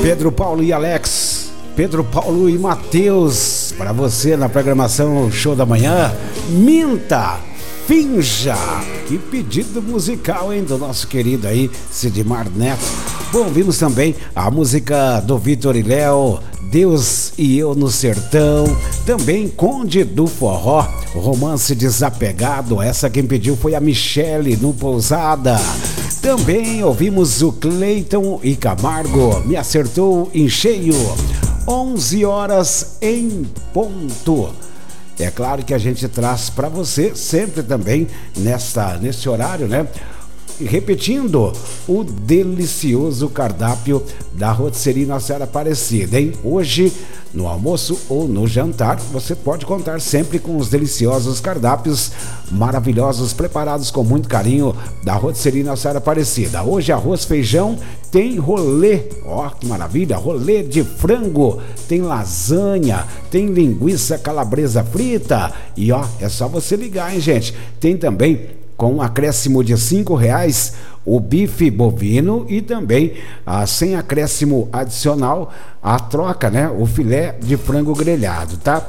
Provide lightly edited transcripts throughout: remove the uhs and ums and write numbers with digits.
Pedro Paulo e Alex, Pedro Paulo e Matheus, para você na programação Show da Manhã. Minta, finja. Que pedido musical, hein, do nosso querido aí Sidmar Neto. Bom, vimos também a música do Vitor e Léo, Deus e Eu no Sertão. Também Conde do Forró, Romance Desapegado. Essa quem pediu foi a Michele no Pousada. Também ouvimos o Cleiton e Camargo, Me Acertou em Cheio. 11 horas em ponto. É claro que a gente traz para você sempre também nesse horário, né? E repetindo, o delicioso cardápio da Rotisserie Nossa Senhora Aparecida, hein? Hoje, no almoço ou no jantar, você pode contar sempre com os deliciosos cardápios maravilhosos preparados com muito carinho da Rotisserie Nossa Senhora Aparecida. Hoje, arroz, feijão, tem rolê, ó, que maravilha, rolê de frango, tem lasanha, tem linguiça calabresa frita e ó, é só você ligar, hein, gente? Tem também, com um acréscimo de R$5, o bife bovino e também, sem acréscimo adicional, a troca, né? O filé de frango grelhado, tá?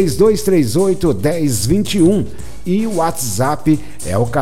3238-1021 e o WhatsApp é o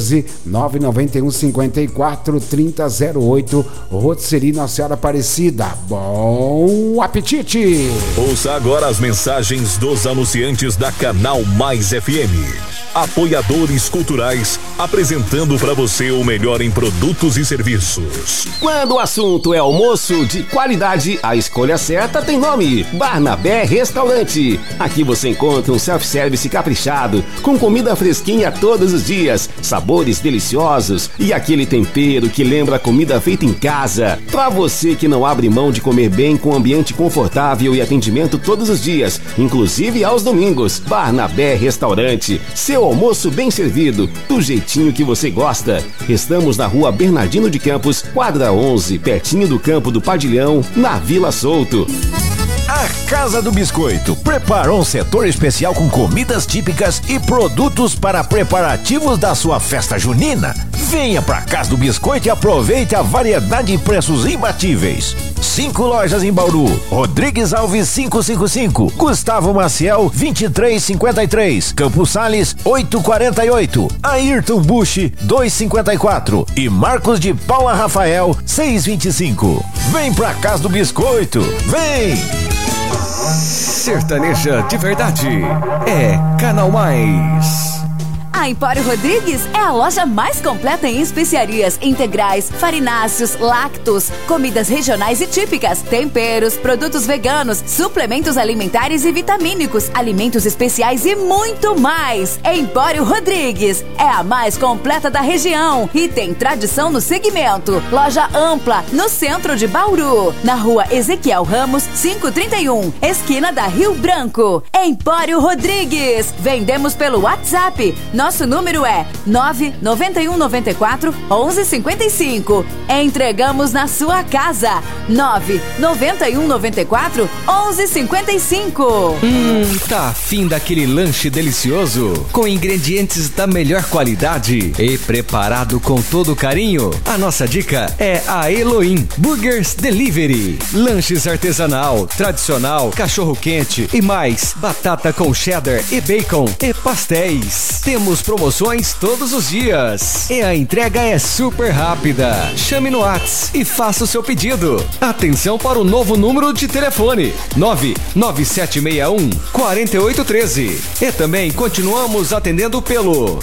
14-991-54-3008, Rotisserie Nossa Senhora Aparecida. Bom apetite! Ouça agora as mensagens dos anunciantes da Canal Mais FM. Apoiadores culturais, apresentando para você o melhor em produtos e serviços. Quando o assunto é almoço de qualidade, a escolha certa tem nome: Barnabé Restaurante. Aqui você encontra um self-service caprichado, com comida fresquinha todos os dias, sabores deliciosos e aquele tempero que lembra comida feita em casa. Para você que não abre mão de comer bem, com ambiente confortável e atendimento todos os dias, inclusive aos domingos. Barnabé Restaurante, seu almoço bem servido, do jeitinho que você gosta. Estamos na Rua Bernardino de Campos, quadra 11, pertinho do Campo do Padilhão, na Vila Souto. A Casa do Biscoito preparou um setor especial com comidas típicas e produtos para preparativos da sua festa junina. Venha pra Casa do Biscoito e aproveite a variedade e preços imbatíveis. 5 lojas em Bauru: Rodrigues Alves 555, Gustavo Maciel 2353, Campos Sales 848, Ayrton Bush 254 e Marcos de Paula Rafael 625. Vem pra Casa do Biscoito, vem! Sertaneja de verdade é Canal Mais. A Empório Rodrigues é a loja mais completa em especiarias integrais, farináceos, lácteos, comidas regionais e típicas, temperos, produtos veganos, suplementos alimentares e vitamínicos, alimentos especiais e muito mais. Empório Rodrigues é a mais completa da região e tem tradição no segmento. Loja ampla no centro de Bauru, na Rua Ezequiel Ramos 531, esquina da Rio Branco. Empório Rodrigues. Vendemos pelo WhatsApp. Nosso número é 99194-1155. Entregamos na sua casa. 99194-1155. Tá afim daquele lanche delicioso? Com ingredientes da melhor qualidade e preparado com todo carinho? A nossa dica é a Elohim Burgers Delivery. Lanches artesanal, tradicional, cachorro quente e mais. Batata com cheddar e bacon e pastéis. Temos promoções todos os dias e a entrega é super rápida. Chame no WhatsApp e faça o seu pedido. Atenção para o novo número de telefone: 99761-4813. E também continuamos atendendo pelo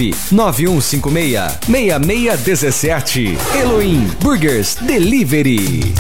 99156-6617. Elohim Burgers Delivery.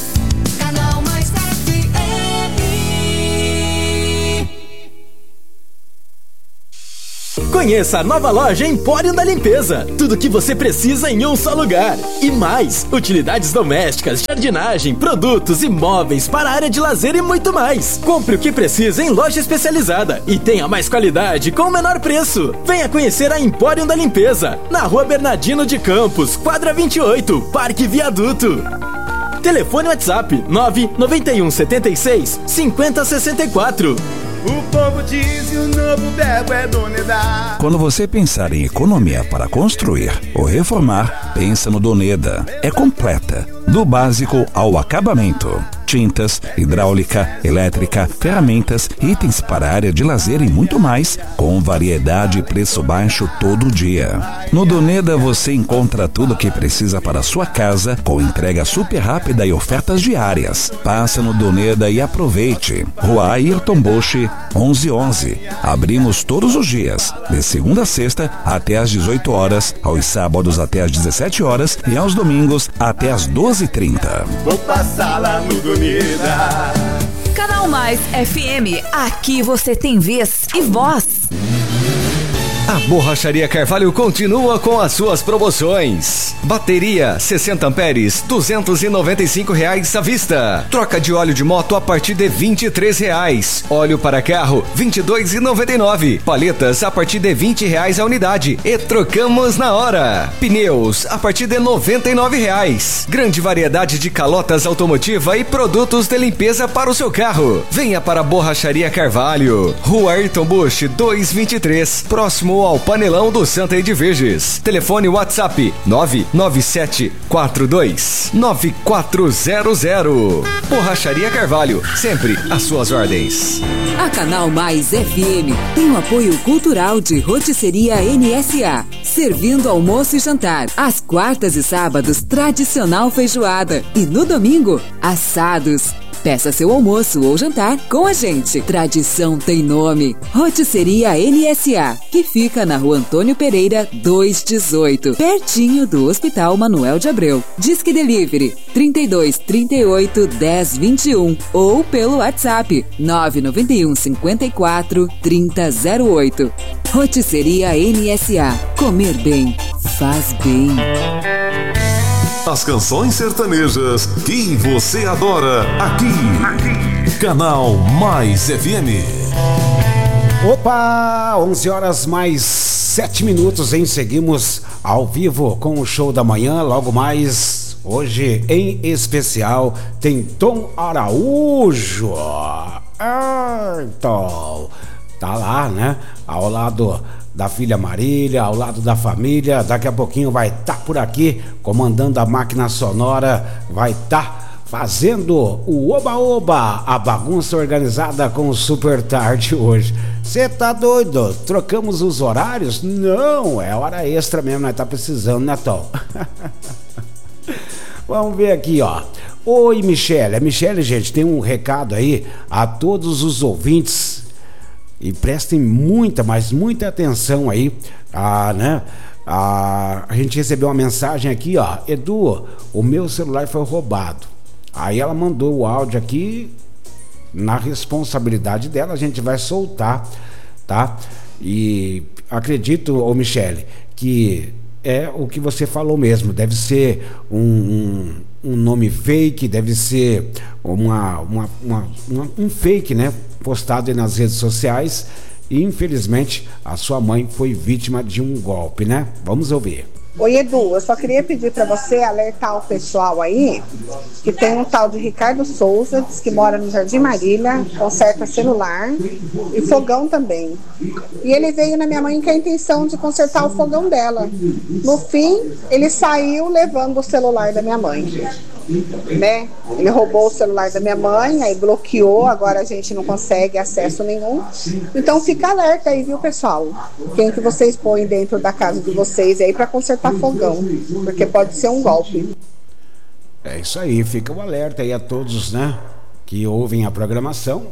Conheça a nova loja Empório da Limpeza. Tudo o que você precisa em um só lugar. E mais, utilidades domésticas, jardinagem, produtos e móveis para a área de lazer e muito mais. Compre o que precisa em loja especializada e tenha mais qualidade com o menor preço. Venha conhecer a Empório da Limpeza, na Rua Bernardino de Campos, quadra 28, Parque Viaduto. Telefone WhatsApp 99176-5064. O povo diz e o novo verbo é Doneda. Quando você pensar em economia para construir ou reformar, pensa no Doneda. É completa, do básico ao acabamento. Tintas, hidráulica, elétrica, ferramentas, itens para a área de lazer e muito mais, com variedade e preço baixo todo dia. No Doneda você encontra tudo o que precisa para a sua casa, com entrega super rápida e ofertas diárias. Passa no Doneda e aproveite. Rua Ayrton Bosch, 1111. Abrimos todos os dias, de segunda a sexta até às 18 horas, aos sábados até às 17 horas e aos domingos até às 12h30. Vou passar lá no Doneda. Canal Mais FM, aqui você tem vez e voz. A Borracharia Carvalho continua com as suas promoções. Bateria 60 amperes, R$295 à vista. Troca de óleo de moto a partir de R$23. Óleo para carro, R$22,99. Paletas a partir de R$20 a unidade e trocamos na hora. Pneus a partir de R$99. Grande variedade de calotas automotiva e produtos de limpeza para o seu carro. Venha para a Borracharia Carvalho, Rua Ayrton Busch 223, próximo ao Panelão do Santa Edviges. Telefone WhatsApp 997429400. Borracharia Carvalho, sempre às suas ordens. A Canal Mais FM tem o apoio cultural de Rotisseria NSA, servindo almoço e jantar. Às quartas e sábados, tradicional feijoada. E no domingo, assados. Peça seu almoço ou jantar com a gente. Tradição tem nome. Rotisseria NSA, que fica na Rua Antônio Pereira, 218, pertinho do Hospital Manuel de Abreu. Disque Delivery 32 38 10 21 ou pelo WhatsApp 991 54 30 08. Rotisseria NSA. Comer bem faz bem. As canções sertanejas que você adora aqui. Canal Mais FM. Opa, 11 horas mais 7 minutos, hein? Seguimos ao vivo com o Show da Manhã. Logo mais, hoje em especial, tem Tom Araújo. Então, tá lá, né? Ao lado da filha Marília, ao lado da família. Daqui a pouquinho vai estar por aqui comandando a máquina sonora, vai estar fazendo o oba-oba, a bagunça organizada com o Super Tarde hoje. Você tá doido? Trocamos os horários? Não, é hora extra mesmo, nós tá precisando, né, Tom? Vamos ver aqui, ó. Oi, Michele. A Michele, gente, tem um recado aí a todos os ouvintes. E prestem muita, mas muita atenção aí, né? A gente recebeu uma mensagem aqui, ó. Edu, o meu celular foi roubado. Aí ela mandou o áudio aqui, na responsabilidade dela, a gente vai soltar, tá? E acredito, ô Michele, que é o que você falou mesmo, deve ser um nome fake, deve ser um fake, né? Postado aí nas redes sociais. E infelizmente a sua mãe foi vítima de um golpe, né? Vamos ouvir. Oi, Edu, eu só queria pedir para você alertar o pessoal aí que tem um tal de Ricardo Souza, diz que mora no Jardim Marília, conserta celular e fogão também. E ele veio na minha mãe com a intenção de consertar o fogão dela. No fim, ele saiu levando o celular da minha mãe, né? Ele roubou o celular da minha mãe, aí bloqueou, agora a gente não consegue acesso nenhum. Então fica alerta aí, viu, pessoal? Quem que vocês põem dentro da casa de vocês aí para consertar fogão, porque pode ser um golpe. É isso aí, fica o alerta aí a todos, né, que ouvem a programação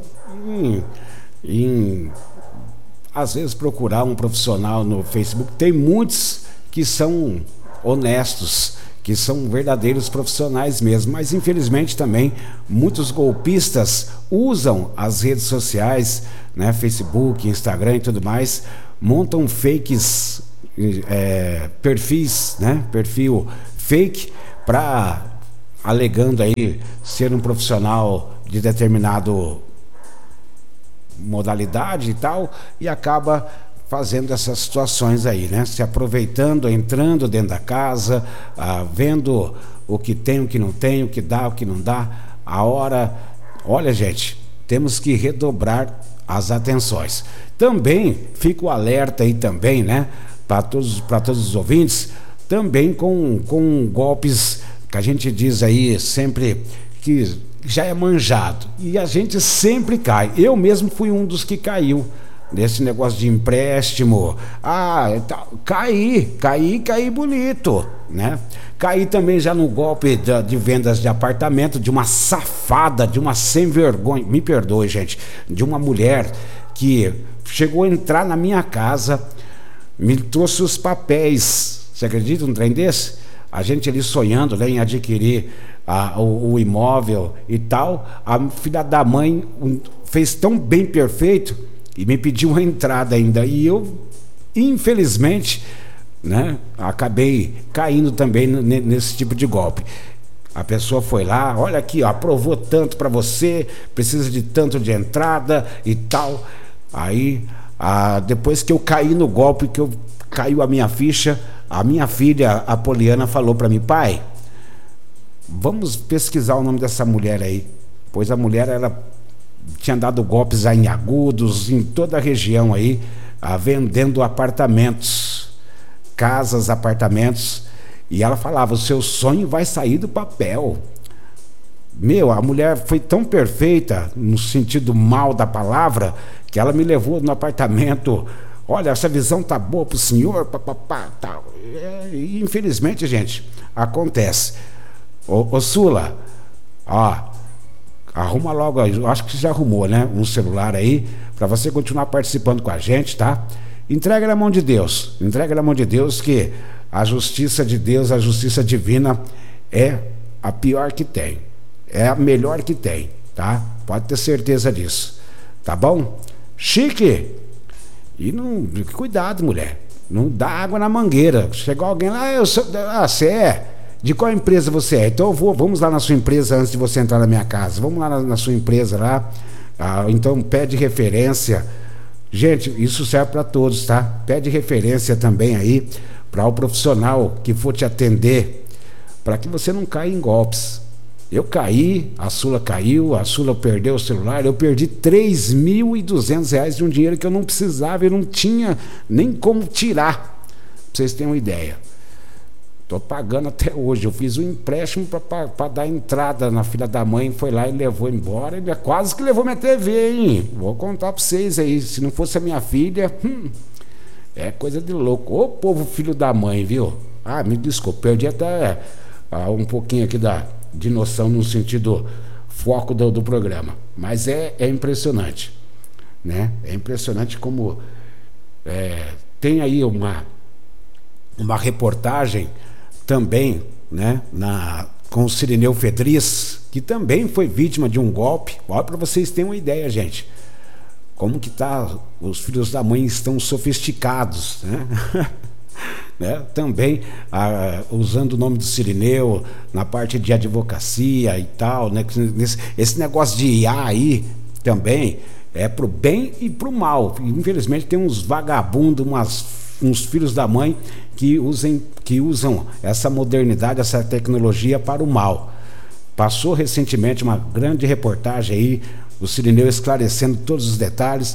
às vezes procurar um profissional no Facebook. Tem muitos que são honestos, que são verdadeiros profissionais mesmo, mas infelizmente também muitos golpistas usam as redes sociais, né, Facebook, Instagram e tudo mais, montam fakes, perfis, né, perfil fake, para alegando aí ser um profissional de determinado modalidade e tal, e acaba fazendo essas situações aí, né? Se aproveitando, entrando dentro da casa, vendo o que tem, o que não tem, o que dá, o que não dá. Olha, gente, temos que redobrar as atenções. Também fica o alerta aí também, né? Para todos os ouvintes, também com golpes que a gente diz aí sempre que já é manjado. E a gente sempre cai. Eu mesmo fui um dos que caiu nesse negócio de empréstimo. Caí bonito, né? Caí também já no golpe de vendas de apartamento, de uma safada, de uma sem vergonha, me perdoe, gente, de uma mulher que chegou a entrar na minha casa, me trouxe os papéis. Você acredita num trem desse? A gente ali sonhando, né, em adquirir o imóvel e tal. A filha da mãe fez tão bem perfeito e me pediu uma entrada ainda. E eu, infelizmente, né, acabei caindo também nesse tipo de golpe. A pessoa foi lá, olha aqui, ó, aprovou tanto para você, precisa de tanto de entrada e tal. Aí, depois que eu caí no golpe, que caiu a minha ficha, a minha filha, a Poliana, falou para mim: pai, vamos pesquisar o nome dessa mulher aí. Pois a mulher, ela tinha dado golpes aí em Agudos, em toda a região aí, vendendo apartamentos, casas, apartamentos. E ela falava: o seu sonho vai sair do papel. Meu, a mulher foi tão perfeita, no sentido mal da palavra, que ela me levou no apartamento. Olha, essa visão tá boa pro senhor, papapá, tal. E infelizmente, gente, acontece. Ô Sula, ó, arruma logo, acho que você já arrumou, né? Um celular aí, para você continuar participando com a gente, tá? Entrega na mão de Deus, que a justiça de Deus, a justiça divina é a pior que tem, é a melhor que tem, tá? Pode ter certeza disso, tá bom? Chique! E não, cuidado, mulher, não dá água na mangueira. Chegou alguém lá, você é? De qual empresa você é? Então vamos lá na sua empresa antes de você entrar na minha casa. Vamos lá na sua empresa lá. Então pede referência. Gente, isso serve para todos, tá? Pede referência também aí para o profissional que for te atender, para que você não caia em golpes. Eu caí, a Sula caiu, a Sula perdeu o celular, eu perdi R$3.200 de um dinheiro que eu não precisava, eu não tinha nem como tirar, pra vocês terem uma ideia. Tô pagando até hoje. Eu fiz um empréstimo para dar entrada na filha da mãe, foi lá e levou embora. Ele quase que levou minha TV, hein? Vou contar para vocês aí. Se não fosse a minha filha, é coisa de louco. Ô povo filho da mãe, viu? Me desculpa, perdi até um pouquinho aqui de noção no sentido foco do programa. Mas é impressionante, né? É impressionante como tem aí uma reportagem também, né, com o Cirineu Fedris, que também foi vítima de um golpe. Olha, para vocês terem uma ideia, gente, como que os filhos da mãe estão sofisticados, né? Né? Também usando o nome do Cirineu na parte de advocacia e tal, né? Esse negócio de IA aí também é pro bem e pro mal. Infelizmente tem uns vagabundos, uns filhos da mãe que usam essa modernidade, essa tecnologia para o mal. Passou recentemente uma grande reportagem aí, o Cirineu esclarecendo todos os detalhes.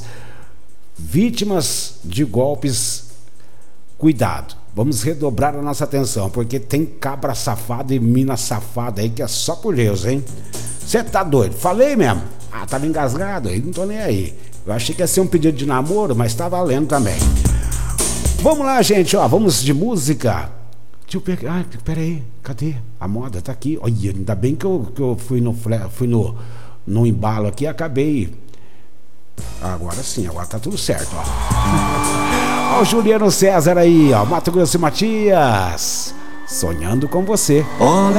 Vítimas de golpes, cuidado, vamos redobrar a nossa atenção, porque tem cabra safada e mina safada aí que é só por Deus, hein? Você tá doido? Falei mesmo. Tava engasgado aí, não tô nem aí. Eu achei que ia ser um pedido de namoro, mas tá valendo também. Vamos lá, gente, ó, vamos de música. Deixa eu pegar. Peraí, cadê? A moda tá aqui. Olha, ainda bem que eu fui no embalo aqui e acabei. Agora sim, agora tá tudo certo, ó. Ó o Juliano César aí, ó, Mato Grosso e Matias, sonhando com você.